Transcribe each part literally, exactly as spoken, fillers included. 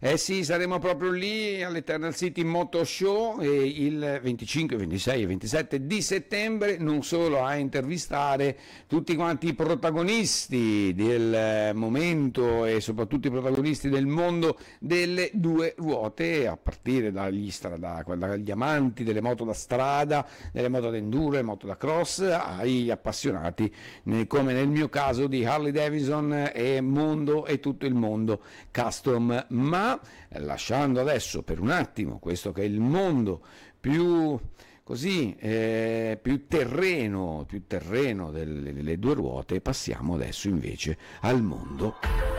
Eh sì, saremo proprio lì all'Eternal City Moto Show eh, il venticinque, ventisei e ventisette di settembre, non solo a intervistare tutti quanti i protagonisti del momento e soprattutto i protagonisti del mondo delle due ruote, a partire dagli, strada, dagli amanti delle moto da strada, delle moto da enduro, delle moto da cross, ai appassionati come nel mio caso di Harley Davidson e mondo e tutto il mondo custom. Ma lasciando adesso per un attimo questo che è il mondo più così eh, più terreno più terreno delle, delle due ruote, passiamo adesso invece al mondo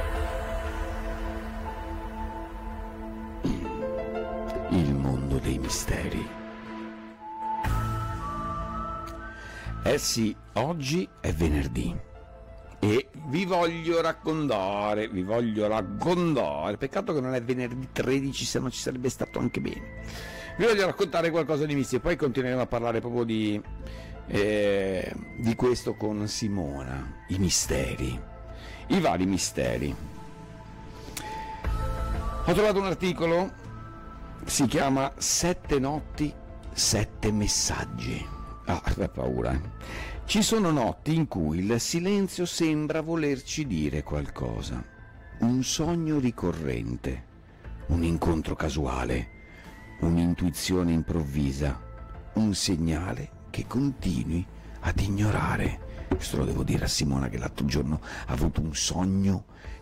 il mondo dei misteri. Eh sì, oggi è venerdì e vi voglio raccontare, vi voglio raccontare, peccato che non è venerdì tredici, se no ci sarebbe stato anche bene. Vi voglio raccontare qualcosa di mistero, poi continueremo a parlare proprio di, eh, di questo con Simona, i misteri, i vari misteri. Ho trovato un articolo, si chiama Sette notti, sette messaggi. Ah, che paura, eh. Ci sono notti in cui il silenzio sembra volerci dire qualcosa, un sogno ricorrente, un incontro casuale, un'intuizione improvvisa, un segnale che continui ad ignorare. Questo lo devo dire a Simona, che l'altro giorno ha avuto un sogno,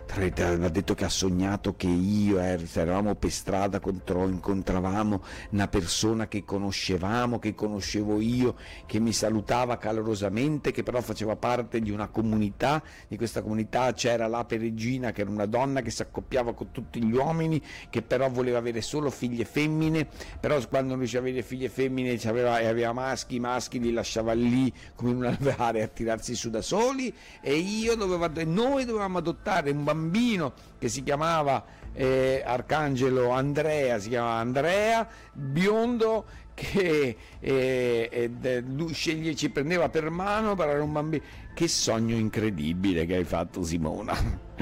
ha detto che ha sognato che io er, eravamo per strada, incontravamo una persona che conoscevamo, che conoscevo io, che mi salutava calorosamente, che però faceva parte di una comunità. Di questa comunità c'era la Peregina, che era una donna che si accoppiava con tutti gli uomini, che però voleva avere solo figlie femmine, però quando non riusciva a avere figlie femmine aveva, e aveva maschi, i maschi li lasciava lì come in una area a tirarsi su da soli, e io dovevo, noi dovevamo adottare un bambino che si chiamava eh, Arcangelo Andrea, si chiamava Andrea, biondo, che eh, eh, lui sceglie, ci prendeva per mano, però era un bambino. Che sogno incredibile che hai fatto, Simona.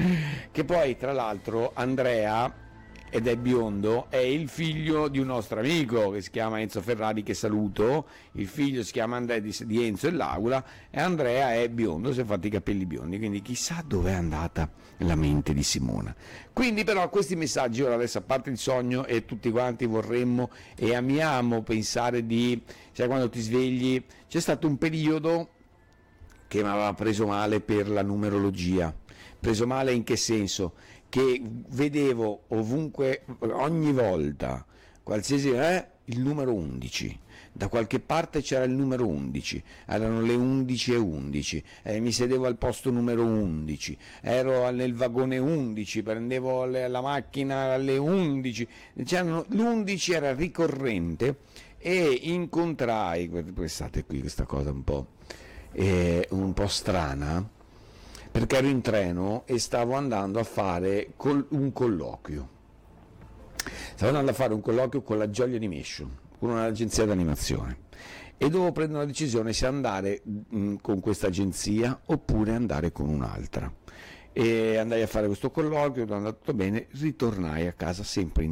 Che poi tra l'altro Andrea, ed è biondo, è il figlio di un nostro amico che si chiama Enzo Ferrari, che saluto. Il figlio si chiama Andrea, di, di Enzo e Laura, e Andrea è biondo, si è fatti i capelli biondi, quindi chissà dove è andata la mente di Simona. Quindi però questi messaggi, ora adesso, a parte il sogno, e tutti quanti vorremmo e amiamo pensare di, cioè quando ti svegli, c'è stato un periodo che mi aveva preso male per la numerologia. Preso male in che senso? Che vedevo ovunque, ogni volta, qualsiasi eh, il numero undici, da qualche parte c'era il numero undici, erano le undici e undici, eh, mi sedevo al posto numero undici, ero nel vagone undici, prendevo le, la macchina alle undici, c'erano, l'undici era ricorrente, e incontrai, pensate qui questa cosa un po', eh, un po' strana, perché ero in treno e stavo andando a fare col- un colloquio. Stavo andando a fare un colloquio con la Gioia di Mescio, con un'agenzia di animazione, e dovevo prendere una decisione se andare mh, con questa agenzia oppure andare con un'altra. E andai a fare questo colloquio, è andato tutto bene, ritornai a casa sempre in